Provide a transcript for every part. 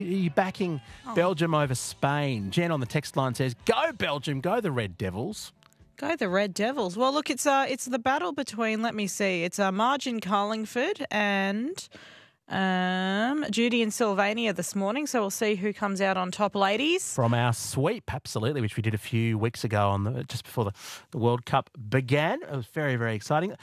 Are you backing Belgium over Spain? Jen on the text line says, go Belgium, go the Red Devils. Go the Red Devils. Well, look, it's the battle between, let me see, it's Marge in Carlingford and Judy in Sylvania this morning, so we'll see who comes out on top, ladies. From our sweep, absolutely, which we did a few weeks ago just before the World Cup began. It was very, very exciting.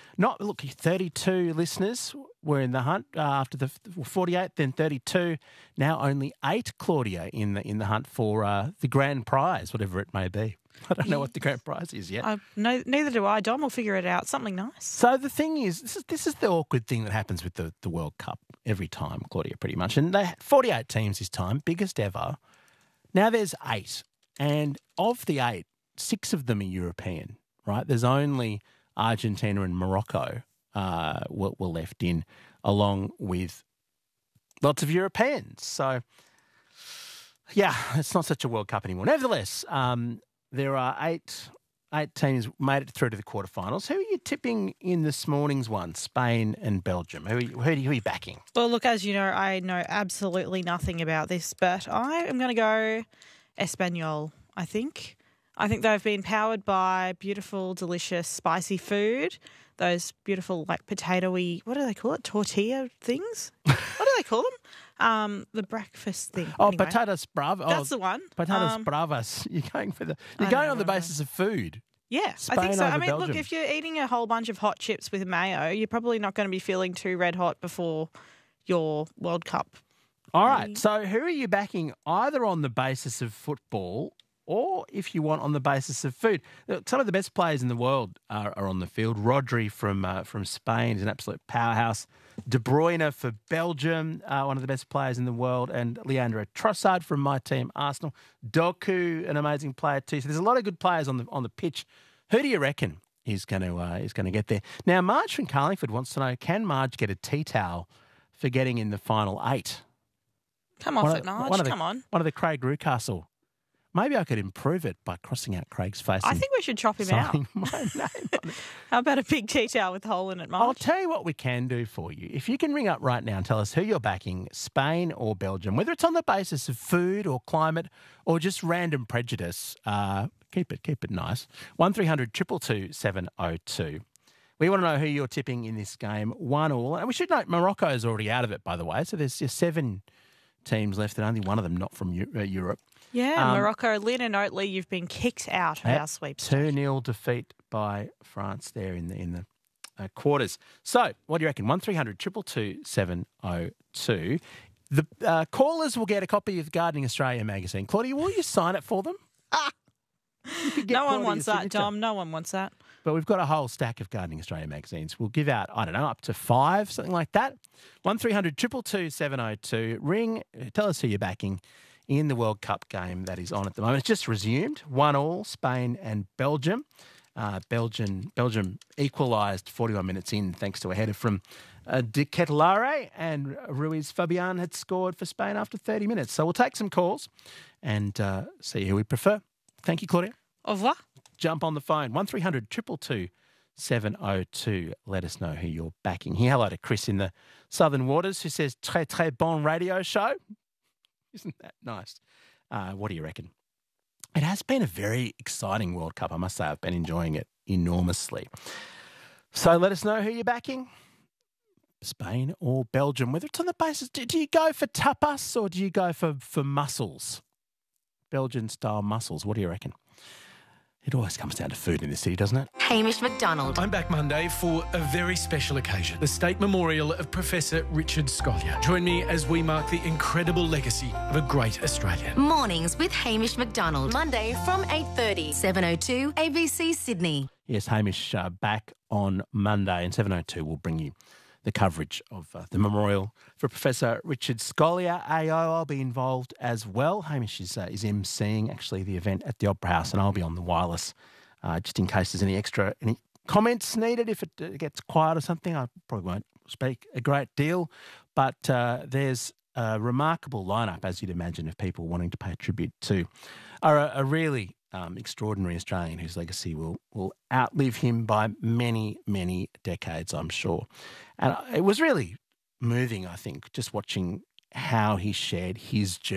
32 listeners were in the hunt after the 48, then 32. Now only 8, Claudia, in the hunt for the grand prize, whatever it may be. I don't know what the grand prize is yet. No, neither do I. Dom will figure it out. Something nice. So the thing is, this is the awkward thing that happens with the World Cup every time, Claudia, pretty much. And they had 48 teams this time, biggest ever. Now there's 8. And of the 8, 6 of them are European, right? There's only Argentina and Morocco were left in, along with lots of Europeans. So, yeah, it's not such a World Cup anymore. Nevertheless, there are 8 teams made it through to the quarterfinals. Who are you tipping in this morning's one, Spain and Belgium? Who are you backing? Well, look, as you know, I know absolutely nothing about this, but I am going to go Espanyol, I think. I think they've been powered by beautiful, delicious, spicy food. Those beautiful, like, potato-y, what do they call it, tortilla things? What do they call them? The breakfast thing. Oh, anyway. patatas bravas. That's the one. Patatas bravas. You're going on the basis of food. Yeah, Spain I think so. over I mean, Belgium. look, if you're eating a whole bunch of hot chips with mayo, you're probably not going to be feeling too red hot before your World Cup. All right, so who are you backing either on the basis of football or, if you want, on the basis of food? Look, some of the best players in the world are on the field. Rodri from Spain is an absolute powerhouse. De Bruyne for Belgium, one of the best players in the world, and Leandro Trossard from my team, Arsenal. Doku, an amazing player too. So there's a lot of good players on the pitch. Who do you reckon is going to get there? Now, Marge from Carlingford wants to know: can Marge get a tea towel for getting in the final 8? Come off it, Marge. Come on. One of the Craig Rucastle. Maybe I could improve it by crossing out Craig's face. I think we should chop him out. My name on it. How about a big tea towel with a hole in it, Marge? I'll tell you what we can do for you. If you can ring up right now and tell us who you're backing, Spain or Belgium, whether it's on the basis of food or climate or just random prejudice, keep it nice. 1300 222 702. We want to know who you're tipping in this game, 1-1. And we should note Morocco is already out of it, by the way. So there's just 7 teams left and only one of them not from Europe. Yeah, Morocco, Lynn and Oatley, you've been kicked out of our sweepstakes. 2-0 defeat by France there in the quarters. So, what do you reckon? 1300 222 702. The callers will get a copy of Gardening Australia magazine. Claudia, will you sign it for them? No one wants that, Dom. No one wants that. But we've got a whole stack of Gardening Australia magazines. We'll give out, I don't know, up to 5, something like that. 1300 222 702. Ring, tell us who you're backing in the World Cup game that is on at the moment. It's just resumed, 1-1, Spain and Belgium. Belgium equalised 41 minutes in thanks to a header from De Ketelaere, and Ruiz Fabian had scored for Spain after 30 minutes. So we'll take some calls and see who we prefer. Thank you, Claudia. Au revoir. Jump on the phone, 1300 222 702. Let us know who you're backing. Here, hello to Chris in the Southern Waters, who says, très, très bon radio show. Isn't that nice? What do you reckon? It has been a very exciting World Cup, I must say. I've been enjoying it enormously. So let us know who you're backing, Spain or Belgium. Whether it's on the basis, do you go for tapas or do you go for mussels? Belgian-style mussels, what do you reckon? It always comes down to food in this city, doesn't it? Hamish McDonald. I'm back Monday for a very special occasion, the State Memorial of Professor Richard Scolyer. Join me as we mark the incredible legacy of a great Australian. Mornings with Hamish McDonald. Monday from 8:30. 702 ABC Sydney. Yes, Hamish back on Monday, and 702 will bring you the coverage of the memorial for Professor Richard Scolyer. AO, I'll be involved as well. Hamish is emceeing actually the event at the Opera House, and I'll be on the wireless just in case there's any comments needed. If it gets quiet or something, I probably won't speak a great deal. But there's a remarkable lineup, as you'd imagine, of people wanting to pay tribute to a really extraordinary Australian whose legacy will outlive him by many, many decades, I'm sure. And it was really moving, I think, just watching how he shared his